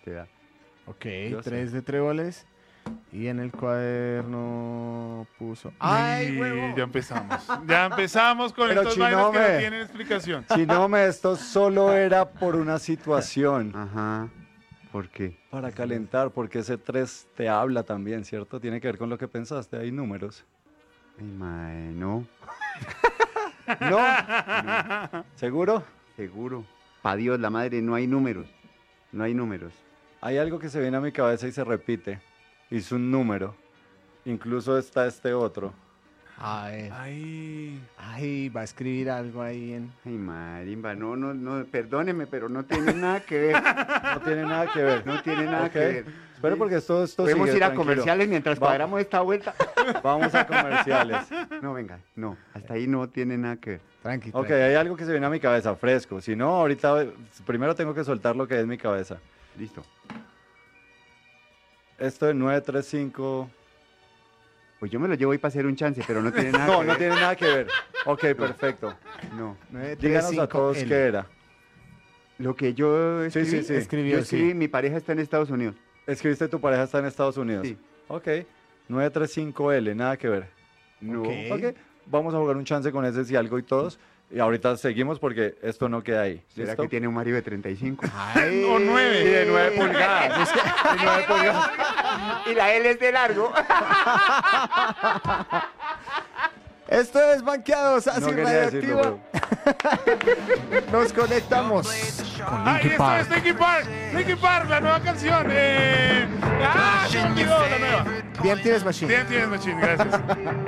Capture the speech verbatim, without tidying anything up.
te da. Ok, Yo tres sé. de tréboles. Y en el cuaderno puso. ¡Ay, ¡Ay, huevo! Ya empezamos. Ya empezamos con Pero estos vainas que no Chinome. tienen explicación. Chinome, esto solo era por una situación. Ajá. ¿Por qué? Para calentar, porque ese tres te habla también, ¿cierto? Tiene que ver con lo que pensaste, hay números. Ay, mae, no. ¿No? ¿Seguro? Seguro. Pa' Dios, la madre, no hay números. No hay números. Hay algo que se viene a mi cabeza y se repite. Es un número. Incluso está este otro. A ver. Ay. Ay, va a escribir algo ahí en. Ay, marimba, no, no, no, perdóneme, pero no tiene nada que ver. No tiene nada que ver. No tiene nada Ok. que ver. Espera porque esto, esto Podemos sigue, ir a tranquilo. comerciales mientras Va- cuadramos esta vuelta. Vamos a comerciales. No, venga, no, hasta ahí no tiene nada que ver. Tranqui, Ok, tranqui. hay algo que se viene a mi cabeza, fresco. Si no, ahorita primero tengo que soltar lo que es mi cabeza. Listo. Esto de nueve tres cinco... Pues yo me lo llevo ahí para hacer un chance, pero no tiene nada No, que no ver. tiene nada que ver. Ok, perfecto. No. nueve tres Díganos a cinco todos L. qué era. Lo que yo Sí, escribí, sí, sí. Escribió, yo escribí, sí. mi pareja está en Estados Unidos. Escribiste tu pareja está en Estados Unidos. Sí. Ok. nueve tres cinco L, nada que ver. No. Ok. Ok. Vamos a jugar un chance con ese si algo y todos. Y ahorita seguimos porque esto no queda ahí. ¿Será ¿Listo? que tiene un marido de treinta y cinco? Ay, O nueve. Y de nueve pulgadas. De nueve pulgadas. Y la L es de largo. Esto es Banqueados, así No quería decirlo, radioactivo. pero... Nos conectamos con Ay, Linkin esto Park. es Linkin Park. Linkin Park, la nueva canción. Eh... ¡Ah! Se me olvidó la nueva. Bien, tienes machine. Bien, tienes, Machín, gracias.